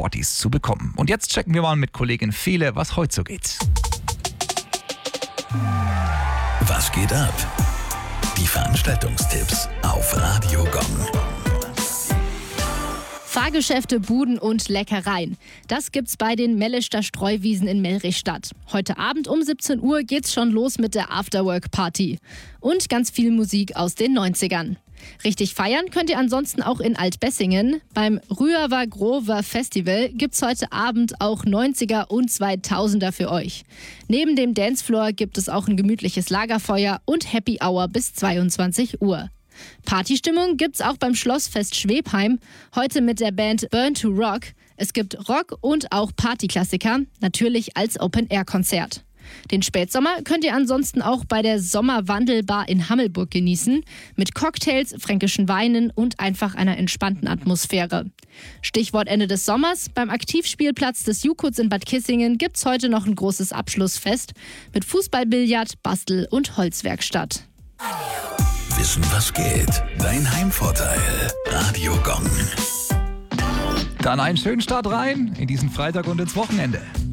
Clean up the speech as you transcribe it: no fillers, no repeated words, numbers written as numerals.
Sporties zu bekommen. Und jetzt checken wir mal mit Kollegin Fele, was heute so geht. Was geht ab? Die Veranstaltungstipps auf Radio Gong. Fahrgeschäfte, Buden und Leckereien. Das gibt's bei den Mellischter Streuwiesen in Melrichstadt. Heute Abend um 17 Uhr geht's schon los mit der Afterwork-Party. Und ganz viel Musik aus den 90ern. Richtig feiern könnt ihr ansonsten auch in Altbessingen. Beim Rüaver Grover Festival gibt's heute Abend auch 90er und 2000er für euch. Neben dem Dancefloor gibt es auch ein gemütliches Lagerfeuer und Happy Hour bis 22 Uhr. Partystimmung gibt's auch beim Schlossfest Schwebheim, heute mit der Band Burn to Rock. Es gibt Rock und auch Partyklassiker, natürlich als Open-Air-Konzert. Den Spätsommer könnt ihr ansonsten auch bei der Sommerwandelbar in Hammelburg genießen, mit Cocktails, fränkischen Weinen und einfach einer entspannten Atmosphäre. Stichwort Ende des Sommers, beim Aktivspielplatz des Jukuts in Bad Kissingen gibt's heute noch ein großes Abschlussfest mit Fußballbillard, Bastel- und Holzwerkstatt. Wissen, was geht? Dein Heimvorteil. Radio Gong. Dann einen schönen Start rein in diesen Freitag und ins Wochenende.